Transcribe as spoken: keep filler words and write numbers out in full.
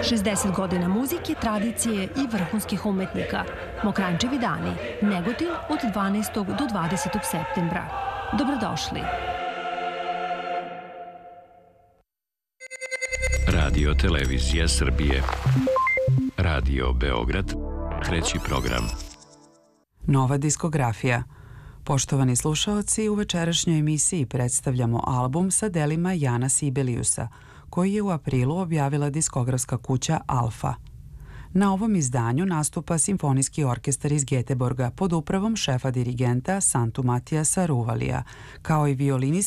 šezdeset godina muzike, tradicije i vrhunskih umetnika. Mokranjčevi dani, Negotin od dvanaestog do dvadesetog septembra. Dobrodošli. Radio Televizija Srbije. Radio Beograd, treći program. Nova diskografija. Poštovani slušaoci, u večerašnjoj emisiji predstavljamo album sa delima Jana Sibeliusa, koji je u aprilu objavila diskografska kuća Alfa. Na ovom izdanju nastupa Simfonijski orkestar iz Geteborga pod upravom šefa dirigenta Santu Matijasa Ruvalija, kao i violinist